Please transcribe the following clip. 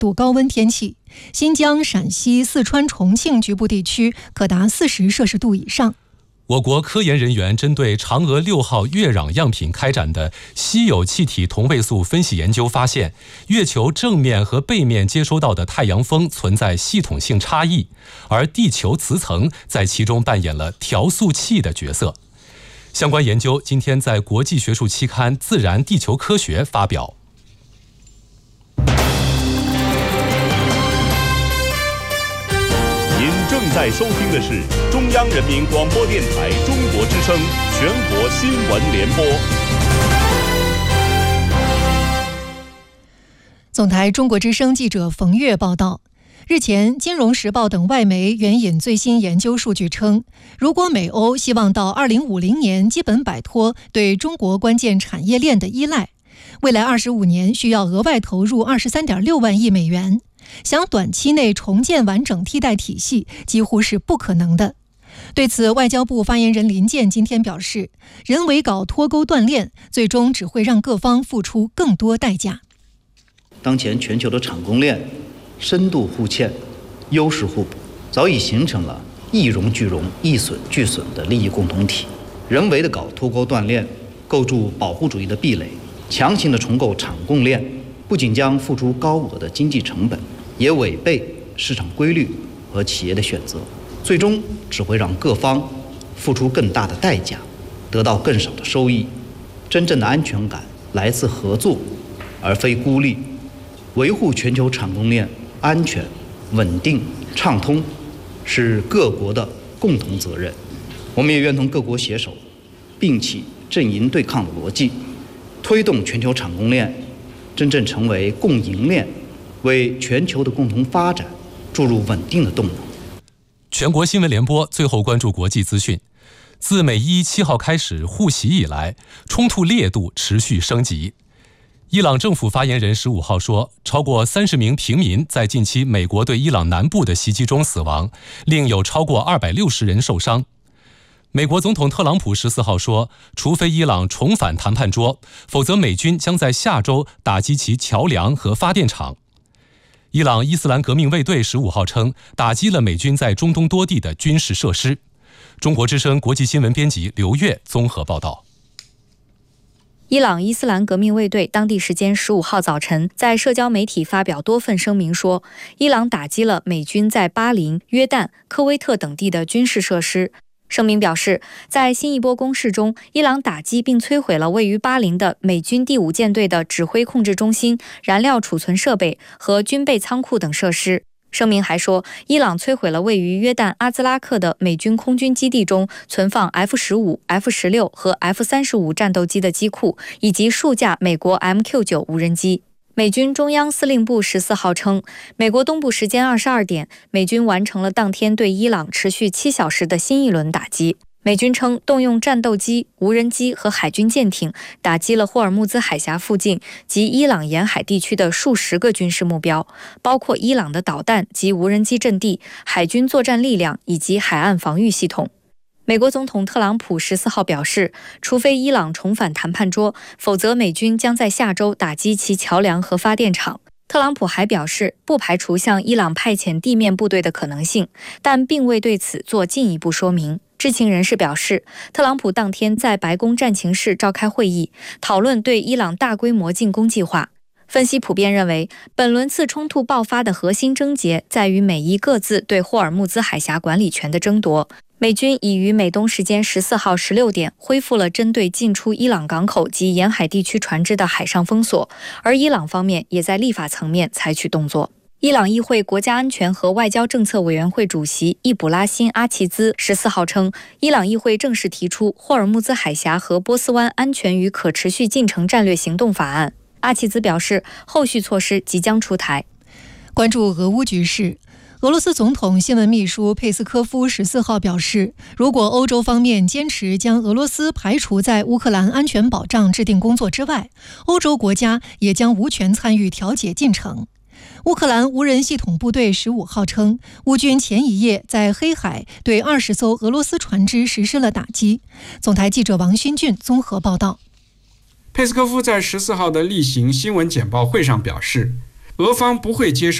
度高温天气，新疆、陕西、四川、重庆局部地区可达40摄氏度以上。 我国科研人员针对嫦娥6号月壤样品开展的稀有气体同位素分析研究发现，月球正面和背面接收到的太阳风存在系统性差异，而地球磁层在其中扮演了调速器的角色。相关研究今天在国际学术期刊《自然地球科学》发表。 您正在收听的是中央人民广播电台中国之声全国新闻联播。 总台中国之声记者冯月报道，日前，《金融时报》等外媒援引最新研究数据称，如果美欧希望到2050年基本摆脱对中国关键产业链的依赖，未来25年需要额外投入23.6万亿美元，想短期内重建完整替代体系几乎是不可能的。对此，外交部发言人林健今天表示，人为搞脱钩断链，最终只会让各方付出更多代价。 当前全球的产供链深度互嵌，优势互补，早已形成了一荣俱荣、一损俱损的利益共同体。人为的搞脱钩断链，构筑保护主义的壁垒，强行的重构产供链，不仅将付出高额的经济成本，也违背市场规律和企业的选择，最终只会让各方付出更大的代价，得到更少的收益。真正的安全感来自合作，而非孤立。维护全球产供链安全、稳定、畅通，是各国的共同责任。我们也愿同各国携手，摒弃阵营对抗的逻辑，推动全球产供链真正成为供应链，为全球的共同发展注入稳定的动能。 全国新闻联播最后关注国际资讯。自美伊7号开始互袭以来，冲突烈度持续升级。伊朗政府发言人15号说，超过30名平民在近期美国对伊朗南部的袭击中死亡，另有超过260人受伤。美国总统特朗普14号说，除非伊朗重返谈判桌，否则美军将在下周打击其桥梁和发电厂。伊朗伊斯兰革命卫队15号称，打击了美军在中东多地的军事设施。中国之声国际新闻编辑刘越综合报道。 伊朗伊斯兰革命卫队当地时间15号早晨在社交媒体发表多份声明说，伊朗打击了美军在巴林、约旦、科威特等地的军事设施。声明表示，在新一波攻势中，伊朗打击并摧毁了位于巴林的美军第5舰队的指挥控制中心、燃料储存设备和军备仓库等设施。声明还说，伊朗摧毁了位于约旦阿兹拉克的美军空军基地中存放 F-15、F-16 和 F-35 战斗机的机库，以及数架美国 MQ-9 无人机。美军中央司令部14号称，美国东部时间22点，美军完成了当天对伊朗持续7小时的新一轮打击。美军称，动用战斗机、无人机和海军舰艇打击了霍尔木兹海峡附近及伊朗沿海地区的数十个军事目标，包括伊朗的导弹及无人机阵地、海军作战力量以及海岸防御系统。美国总统特朗普14号表示，除非伊朗重返谈判桌，否则美军将在下周打击其桥梁和发电厂。特朗普还表示，不排除向伊朗派遣地面部队的可能性，但并未对此做进一步说明。知情人士表示，特朗普当天在白宫战情室召开会议，讨论对伊朗大规模进攻计划。分析普遍认为，本轮次冲突爆发的核心症结在于美伊各自对霍尔木兹海峡管理权的争夺。美军已于美东时间14号16点恢复了针对进出伊朗港口及沿海地区船只的海上封锁，而伊朗方面也在立法层面采取动作。伊朗议会国家安全和外交政策委员会主席易卜拉欣·阿齐兹14号称，伊朗议会正式提出霍尔木兹海峡和波斯湾安全与可持续进程战略行动法案。阿齐兹表示，后续措施即将出台。 关注俄乌局势，俄罗斯总统新闻秘书佩斯科夫14号表示，如果欧洲方面坚持将俄罗斯排除在乌克兰安全保障制定工作之外，欧洲国家也将无权参与调解进程。乌克兰无人系统部队15号称，乌军前一夜在黑海对20艘俄罗斯船只实施了打击。总台记者王勋俊综合报道。 佩斯科夫在14号的例行新闻简报会上表示， 俄方不会接受